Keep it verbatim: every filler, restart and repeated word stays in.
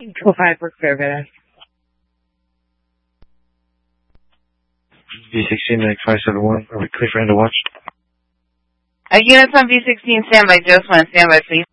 Go five for Fairbairn. V sixteen, five seven one. Are we clear for end of watch? Uh, units on V sixteen, standby. Joe Swan, standby, please.